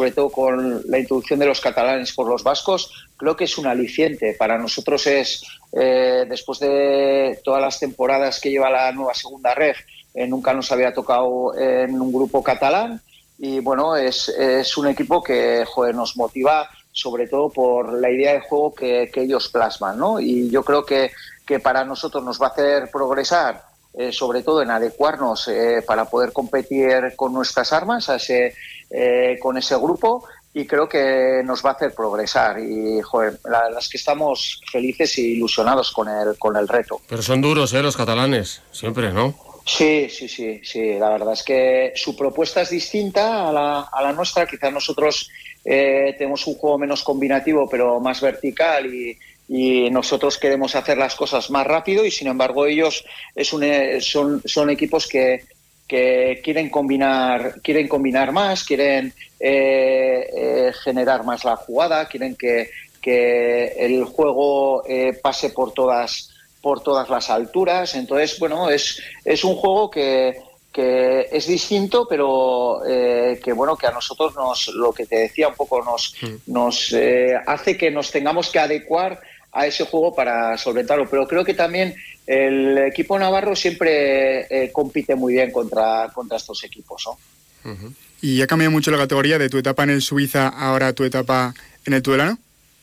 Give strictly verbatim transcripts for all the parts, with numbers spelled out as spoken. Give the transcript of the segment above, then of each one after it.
sobre todo con la introducción de los catalanes por los vascos, creo que es un aliciente. Para nosotros es, eh, después de todas las temporadas que lleva la nueva segunda ref, eh, nunca nos había tocado en un grupo catalán y bueno, es, es un equipo que joder, nos motiva sobre todo por la idea de juego que, que ellos plasman, ¿no? Y yo creo que, que para nosotros nos va a hacer progresar, eh, sobre todo en adecuarnos eh, para poder competir con nuestras armas a ese, eh, con ese grupo, y creo que nos va a hacer progresar. Y joder, la verdad es que estamos felices e ilusionados con el, con el reto. Pero son duros, ¿eh? Los catalanes, siempre, ¿no? Sí, sí, sí, sí. La verdad es que su propuesta es distinta a la, a la nuestra. Quizás nosotros eh, tenemos un juego menos combinativo, pero más vertical, y, y nosotros queremos hacer las cosas más rápido, y sin embargo ellos es un, son, son equipos que, que quieren combinar, quieren combinar más, quieren eh, eh, generar más la jugada, quieren que, que el juego eh, pase por todas por todas las alturas. Entonces, bueno, es, es un juego que, que es distinto, pero eh, que bueno, que a nosotros nos, lo que te decía un poco, nos, mm. nos eh, hace que nos tengamos que adecuar a ese juego para solventarlo. Pero creo que también el equipo navarro siempre eh, compite muy bien contra, contra estos equipos, ¿no? Uh-huh. ¿Y ha cambiado mucho la categoría de tu etapa en el Suiza ahora tu etapa en el Tudelano?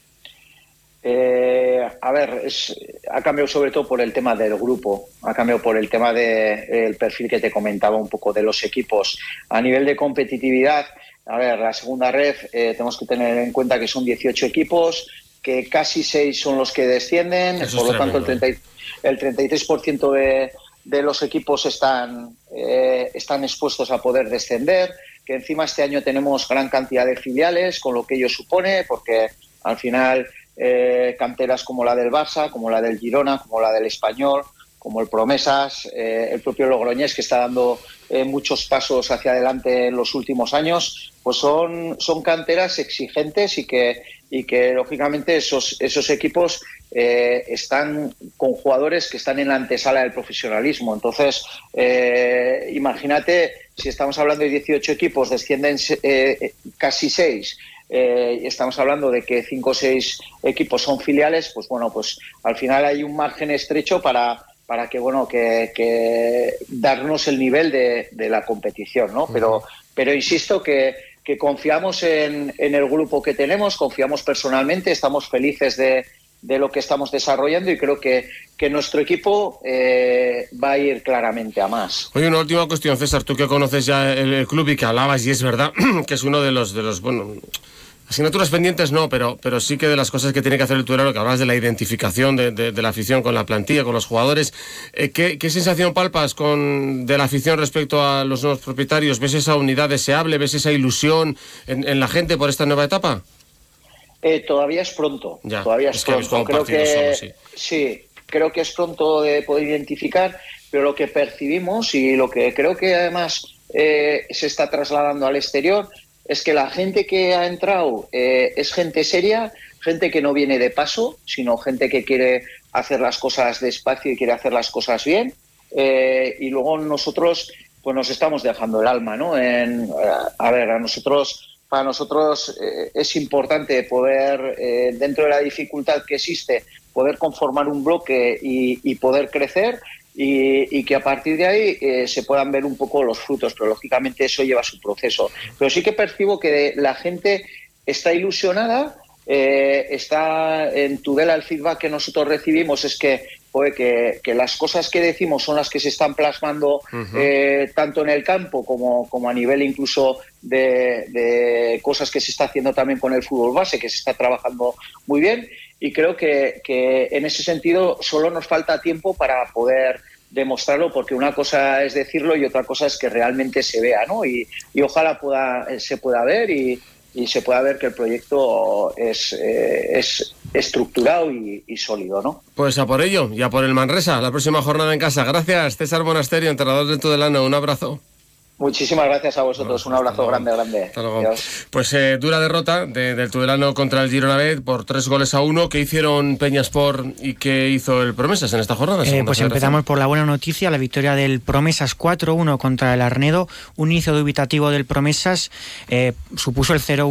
Eh, a ver, es, ha cambiado sobre todo por el tema del grupo, ha cambiado por el tema del de, perfil que te comentaba un poco de los equipos. A nivel de competitividad, a ver, la segunda ref eh, tenemos que tener en cuenta que son dieciocho equipos, que casi seis son los que descienden. Eso por lo tanto el, treinta, el treinta y tres por ciento de, de los equipos están, eh, están expuestos a poder descender, que encima este año tenemos gran cantidad de filiales, con lo que ello supone, porque al final Eh, canteras como la del Barça, como la del Girona, como la del Español, como el Promesas, eh, el propio Logroñés, que está dando eh, muchos pasos hacia adelante en los últimos años, pues son, son canteras exigentes y que, y que lógicamente esos, esos equipos eh, están con jugadores que están en la antesala del profesionalismo. Entonces, eh, imagínate, si estamos hablando de dieciocho equipos, descienden eh, casi seis, Eh, estamos hablando de que cinco o seis equipos son filiales, pues bueno, pues al final hay un margen estrecho para, para que, bueno, que, que darnos el nivel de, de la competición, ¿no? Pero, pero insisto que, que confiamos en, en el grupo que tenemos, confiamos personalmente, estamos felices de, de lo que estamos desarrollando, y creo que, que nuestro equipo eh, va a ir claramente a más. Oye, una última cuestión, César, tú que conoces ya el, el club y que hablabas, y es verdad que es uno de los, de los bueno, asignaturas pendientes no, pero, pero sí que de las cosas que tiene que hacer el Tudelano, que hablabas de la identificación de, de, de la afición con la plantilla, con los jugadores. Eh, ¿qué, ¿Qué sensación palpas con, de la afición respecto a los nuevos propietarios? ¿Ves esa unidad deseable? ¿Ves esa ilusión en, en la gente por esta nueva etapa? Eh, todavía es pronto, ya, todavía es, es que pronto. Creo que solo, sí. sí, creo que es pronto de poder identificar, pero lo que percibimos y lo que creo que además eh, se está trasladando al exterior es que la gente que ha entrado eh, es gente seria, gente que no viene de paso, sino gente que quiere hacer las cosas despacio y quiere hacer las cosas bien. Eh, y luego nosotros pues nos estamos dejando el alma, ¿no? En, a ver, a nosotros... Para nosotros eh, es importante poder, eh, dentro de la dificultad que existe, poder conformar un bloque y, y poder crecer, y, y que a partir de ahí eh, se puedan ver un poco los frutos, pero lógicamente eso lleva su proceso. Pero sí que percibo que la gente está ilusionada, eh, está en Tudela, el feedback que nosotros recibimos es que, joder, que, que las cosas que decimos son las que se están plasmando uh-huh. eh, tanto en el campo como, como a nivel incluso de, de cosas que se está haciendo también con el fútbol base, que se está trabajando muy bien, y creo que, que en ese sentido solo nos falta tiempo para poder demostrarlo, porque una cosa es decirlo y otra cosa es que realmente se vea, ¿no? Y, y ojalá pueda, se pueda ver y y se pueda ver que el proyecto es, eh, es estructurado y, y sólido, ¿no? Pues a por ello, y a por el Manresa, la próxima jornada en casa. Gracias, César Monasterio, entrenador del Tudelano. Un abrazo. Muchísimas gracias a vosotros, un abrazo grande, grande. Hasta luego. Pues eh, dura derrota de, del Tudelano contra el Girona B por tres goles a uno. ¿Qué hicieron Peñasport y qué hizo el Promesas en esta jornada? Eh, pues empezamos por la buena noticia, la victoria del Promesas cuatro uno contra el Arnedo. Un inicio dubitativo del Promesas eh, supuso el cero